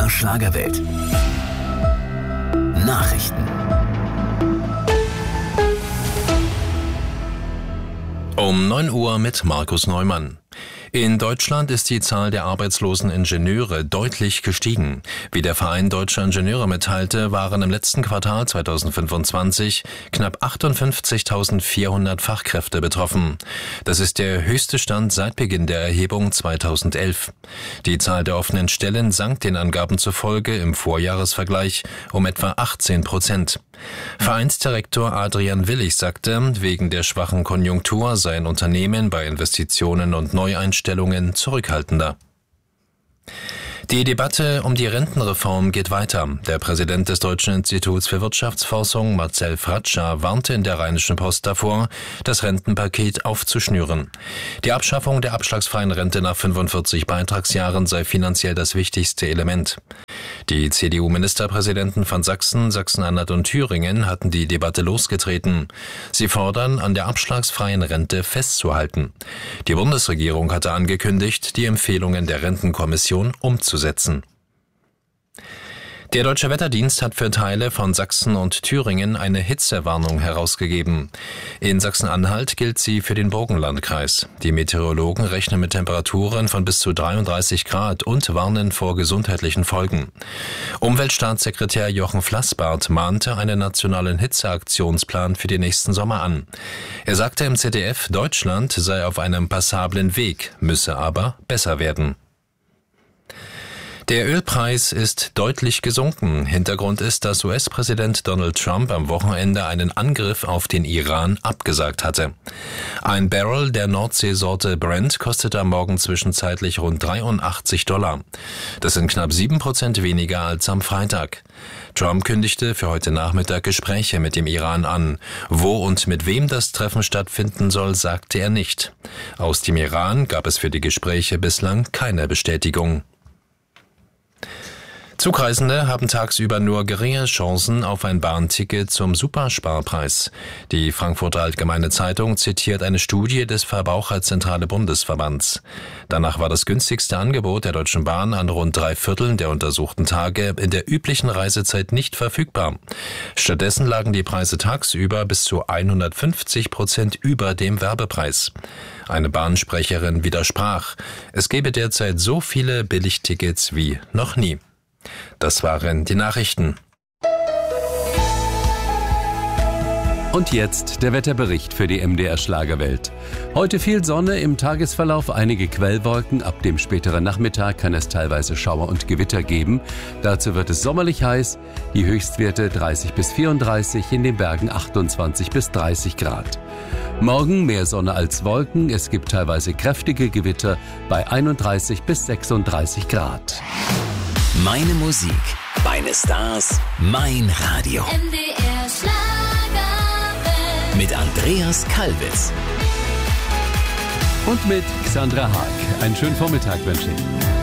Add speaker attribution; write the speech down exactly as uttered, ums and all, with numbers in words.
Speaker 1: Schlagerwelt. Nachrichten.
Speaker 2: Um neun Uhr mit Markus Neumann. In Deutschland ist die Zahl der arbeitslosen Ingenieure deutlich gestiegen. Wie der Verein Deutscher Ingenieure mitteilte, waren im letzten Quartal zweitausendfünfundzwanzig knapp achtundfünfzigtausendvierhundert Fachkräfte betroffen. Das ist der höchste Stand seit Beginn der Erhebung zweitausendelf. Die Zahl der offenen Stellen sank den Angaben zufolge im Vorjahresvergleich um etwa achtzehn Prozent. Vereinsdirektor Adrian Willig sagte, wegen der schwachen Konjunktur seien Unternehmen bei Investitionen und Neueinstellungen zurückhaltender. Die Debatte um die Rentenreform geht weiter. Der Präsident des Deutschen Instituts für Wirtschaftsforschung, Marcel Fratscher, warnte in der Rheinischen Post davor, das Rentenpaket aufzuschnüren. Die Abschaffung der abschlagsfreien Rente nach fünfundvierzig Beitragsjahren sei finanziell das wichtigste Element. Die C D U-Ministerpräsidenten von Sachsen, Sachsen-Anhalt und Thüringen hatten die Debatte losgetreten. Sie fordern, an der abschlagsfreien Rente festzuhalten. Die Bundesregierung hatte angekündigt, die Empfehlungen der Rentenkommission umzusetzen. Der Deutsche Wetterdienst hat für Teile von Sachsen und Thüringen eine Hitzewarnung herausgegeben. In Sachsen-Anhalt gilt sie für den Burgenlandkreis. Die Meteorologen rechnen mit Temperaturen von bis zu dreiunddreißig Grad und warnen vor gesundheitlichen Folgen. Umweltstaatssekretär Jochen Flassbart mahnte einen nationalen Hitzeaktionsplan für den nächsten Sommer an. Er sagte im Z D F, Deutschland sei auf einem passablen Weg, müsse aber besser werden. Der Ölpreis ist deutlich gesunken. Hintergrund ist, dass U S-Präsident Donald Trump am Wochenende einen Angriff auf den Iran abgesagt hatte. Ein Barrel der Nordseesorte Brent kostete am Morgen zwischenzeitlich rund dreiundachtzig Dollar. Das sind knapp sieben Prozent weniger als am Freitag. Trump kündigte für heute Nachmittag Gespräche mit dem Iran an. Wo und mit wem das Treffen stattfinden soll, sagte er nicht. Aus dem Iran gab es für die Gespräche bislang keine Bestätigung. Zugreisende haben tagsüber nur geringe Chancen auf ein Bahnticket zum Supersparpreis. Die Frankfurter Allgemeine Zeitung zitiert eine Studie des Verbraucherzentrale Bundesverbands. Danach war das günstigste Angebot der Deutschen Bahn an rund drei Vierteln der untersuchten Tage in der üblichen Reisezeit nicht verfügbar. Stattdessen lagen die Preise tagsüber bis zu hundertfünfzig Prozent über dem Werbepreis. Eine Bahnsprecherin widersprach. Es gebe derzeit so viele Billigtickets wie noch nie. Das waren die Nachrichten.
Speaker 3: Und jetzt der Wetterbericht für die M D R Schlagerwelt. Heute viel Sonne, im Tagesverlauf einige Quellwolken. Ab dem späteren Nachmittag kann es teilweise Schauer und Gewitter geben. Dazu wird es sommerlich heiß. Die Höchstwerte dreißig bis vierunddreißig, in den Bergen achtundzwanzig bis dreißig Grad. Morgen mehr Sonne als Wolken. Es gibt teilweise kräftige Gewitter bei einunddreißig bis sechsunddreißig Grad.
Speaker 1: Meine Musik, meine Stars, mein Radio.
Speaker 4: M D R Schlagerwelt.
Speaker 1: Mit Andreas Kalbitz.
Speaker 3: Und mit Xandra Haag. Einen schönen Vormittag wünsche ich.